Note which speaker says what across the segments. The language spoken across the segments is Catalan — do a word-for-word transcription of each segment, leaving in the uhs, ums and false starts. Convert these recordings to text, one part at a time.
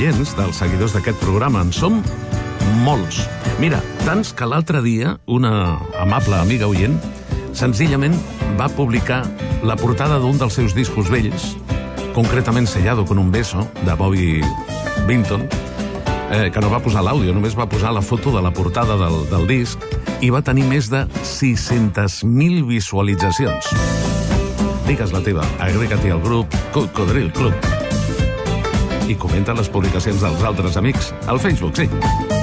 Speaker 1: oients, dels seguidors d'aquest programa. En som molts. Mira, tants que l'altre dia una amable amiga oient senzillament va publicar la portada d'un dels seus discos vells, concretament Sellado con un beso, de Bobby Vinton, eh, que no va posar l'àudio, només va posar la foto de la portada del, del disc, i va tenir més de sis-centes mil visualitzacions. Digues la teva, agrega-t'hi al grup Cocodril Club i comenta les publicacions dels altres amics al Facebook, sí.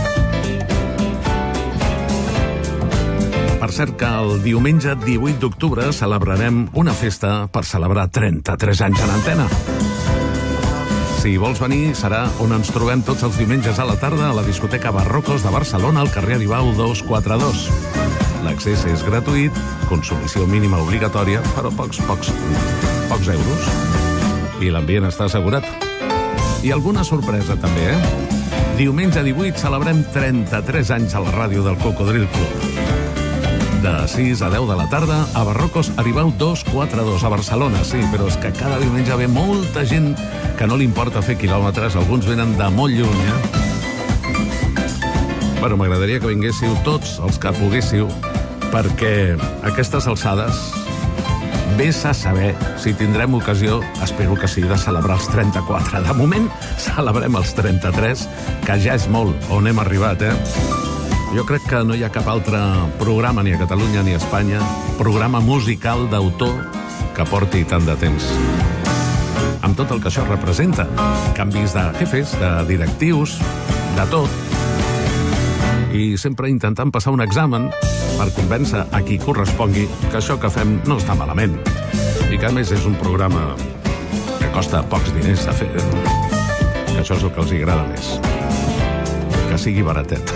Speaker 1: Per cert que el diumenge divuit d'octubre celebrarem una festa per celebrar trenta-tres anys en antena. Si vols venir, serà on ens trobem tots els diumenges a la tarda a la discoteca Barrocos de Barcelona, al carrer Aribau dos cents quaranta-dos. L'accés és gratuït, consumició mínima obligatòria, però pocs, pocs, pocs euros. I l'ambient està assegurat. I alguna sorpresa, també, eh? Diumenge divuit celebrem trenta-tres anys a la ràdio del Cocodril Club. De sis a deu de la tarda a Barrocos Aribau dos cents quaranta-dos, a Barcelona, sí, però és que cada diumenge ve molta gent que no li importa fer quilòmetres, alguns venen de molt lluny, eh? Bueno, m'agradaria que vinguéssiu tots els que poguéssiu, perquè a aquestes alçades vés a saber si tindrem ocasió, espero que sí, de celebrar els trenta-quatre. De moment, celebrem els trenta-tres, que ja és molt on hem arribat, eh? Jo crec que no hi ha cap altre programa, ni a Catalunya ni a Espanya, programa musical d'autor que porti tant de temps. Amb tot el que això representa. Canvis de jefes, de directius, de tot. I sempre intentant passar un examen per convèncer a qui correspongui que això que fem no està malament. I que a més és un programa que costa pocs diners de fer. Que això és el que els agrada més. Que sigui baratet.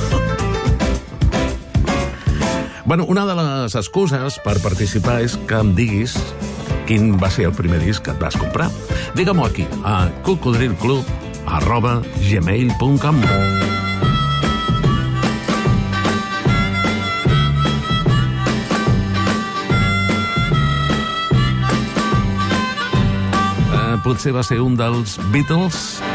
Speaker 1: Bueno, una de les excuses per participar és que em diguis quin va ser el primer disc que et vas comprar. Digue-m'ho aquí, a cocodrilclub arroba gmail punt com. Eh, potser va ser un dels Beatles,